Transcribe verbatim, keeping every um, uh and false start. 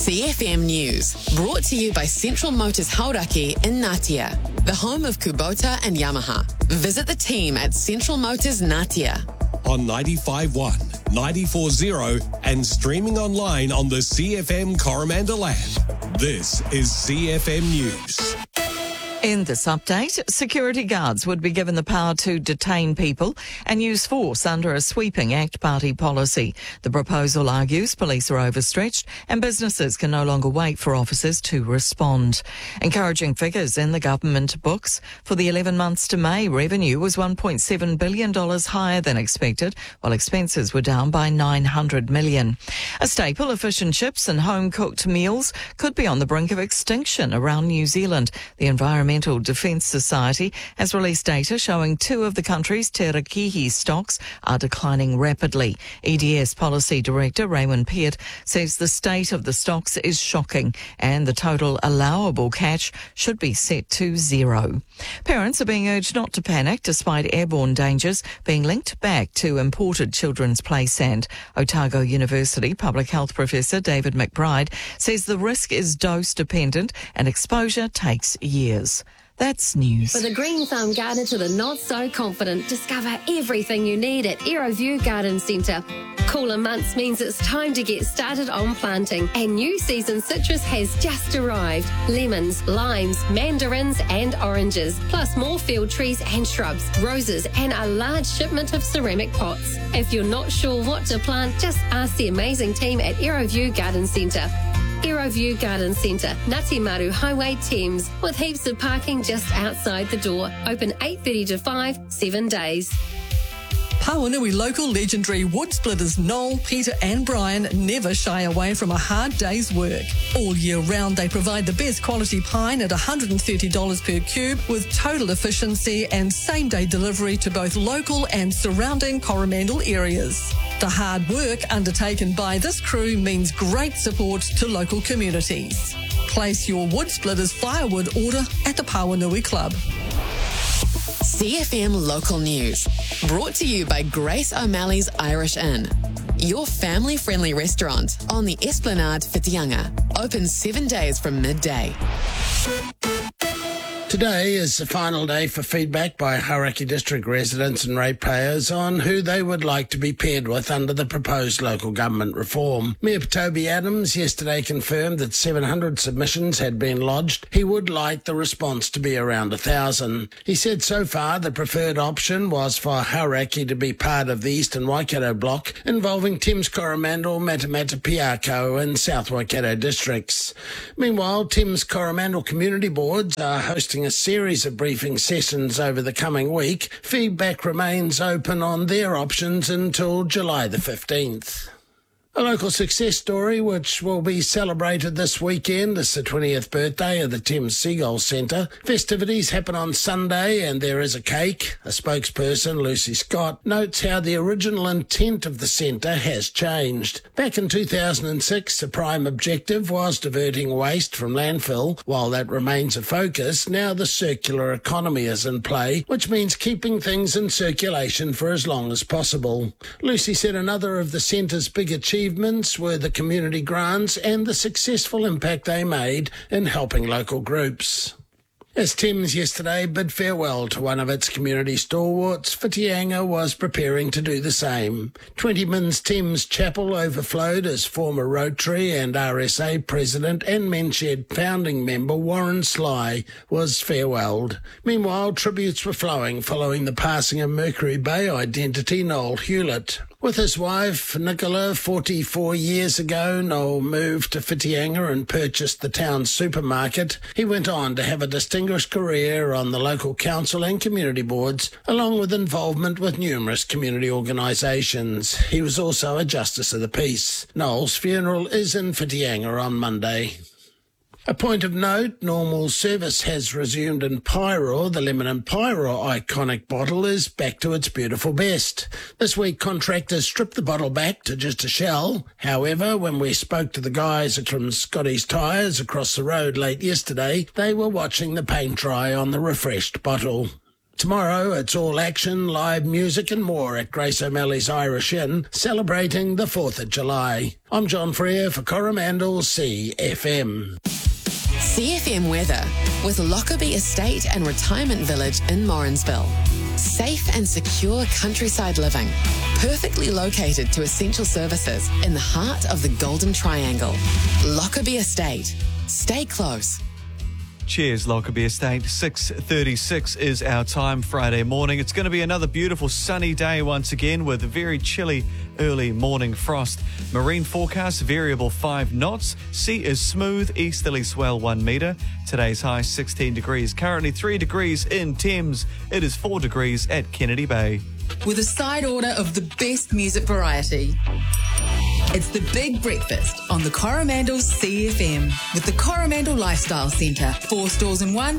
C F M News, brought to you by Central Motors Hauraki in Ngatea, the home of Kubota and Yamaha. Visit the team at Central Motors Ngatea. On ninety-five point one, ninety-four point zero and streaming online on the C F M Coromandel app. This is C F M News. In this update, security guards would be given the power to detain people and use force under a sweeping ACT Party policy. The proposal argues police are overstretched and businesses can no longer wait for officers to respond. Encouraging figures in the government books. For the eleven months to May, revenue was one point seven billion dollars higher than expected, while expenses were down by nine hundred million dollars. A staple of fish and chips and home-cooked meals could be on the brink of extinction around New Zealand. The Environmental Environmental Defence Society has released data showing two of the country's te rakihi stocks are declining rapidly. E D S Policy Director Raymond Peart says the state of the stocks is shocking and the total allowable catch should be set to zero. Parents are being urged not to panic despite airborne dangers being linked back to imported children's play sand. Otago University Public Health Professor David McBride says the risk is dose dependent and exposure takes years. That's news. For the green thumb gardener to the not so confident, discover everything you need at Aeroview Garden Centre. Cooler months means it's time to get started on planting, and new season citrus has just arrived. Lemons, limes, mandarins and oranges, plus more field trees and shrubs, roses and a large shipment of ceramic pots. If you're not sure what to plant, just ask the amazing team at Aeroview Garden Centre. Aeroview Garden Centre, Ngati Maru Highway, Thames, with heaps of parking just outside the door. Open eight thirty to five, seven days. Pawanui local legendary wood splitters Noel, Peter and Brian never shy away from a hard day's work. All year round they provide the best quality pine at one hundred thirty dollars per cube with total efficiency and same day delivery to both local and surrounding Coromandel areas. The hard work undertaken by this crew means great support to local communities. Place your wood splitters firewood order at the Pawanui Club. C F M Local News, brought to you by Grace O'Malley's Irish Inn, your family-friendly restaurant on the Esplanade Whitianga, open seven days from midday. Today is the final day for feedback by Hauraki District residents and ratepayers on who they would like to be paired with under the proposed local government reform. Mayor Toby Adams yesterday confirmed that seven hundred submissions had been lodged. He would like the response to be around one thousand. He said so far the preferred option was for Hauraki to be part of the Eastern Waikato block, involving Thames Coromandel, Matamata Piako and South Waikato districts. Meanwhile, Thames Coromandel community boards are hosting a series of briefing sessions over the coming week. Feedback remains open on their options until July the fifteenth. A local success story which will be celebrated this weekend is the twentieth birthday of the Thames Seagull Centre. Festivities happen on Sunday and there is a cake. A spokesperson, Lucy Scott, notes how the original intent of the centre has changed. Back in two thousand six, the prime objective was diverting waste from landfill. While that remains a focus, now the circular economy is in play, which means keeping things in circulation for as long as possible. Lucy said another of the centre's big achievements were the community grants and the successful impact they made in helping local groups. As Thames yesterday bid farewell to one of its community stalwarts, Whitianga was preparing to do the same. twenty Mins Thames Chapel overflowed as former Rotary and R S A President and Menshed founding member Warren Sly was farewelled. Meanwhile, tributes were flowing following the passing of Mercury Bay identity Noel Hewlett. With his wife, Nicola, forty-four years ago, Noel moved to Whitianga and purchased the town's supermarket. He went on to have a distinguished career on the local council and community boards, along with involvement with numerous community organisations. He was also a Justice of the Peace. Noel's funeral is in Whitianga on Monday. A point of note, normal service has resumed in Pyro. The Lemon and Pyro iconic bottle is back to its beautiful best. This week, contractors stripped the bottle back to just a shell. However, when we spoke to the guys from Scotty's Tyres across the road late yesterday, they were watching the paint dry on the refreshed bottle. Tomorrow, it's all action, live music and more at Grace O'Malley's Irish Inn, celebrating the fourth of July. I'm John Freer for Coromandel C F M. C F M weather with Lockerbie Estate and Retirement Village in Morrinsville. Safe and secure countryside living, perfectly located to essential services in the heart of the Golden Triangle. Lockerbie Estate. Stay close. Cheers, Lockerbie Estate. six thirty-six is our time Friday morning. It's going to be another beautiful sunny day once again with a very chilly early morning frost. Marine forecast, variable five knots. Sea is smooth, easterly swell one metre. Today's high sixteen degrees. Currently three degrees in Thames. It is four degrees at Kennedy Bay. With a side order of the best music variety. It's the Big Breakfast on the Coromandel C F M with the Coromandel Lifestyle Centre. Four stores in one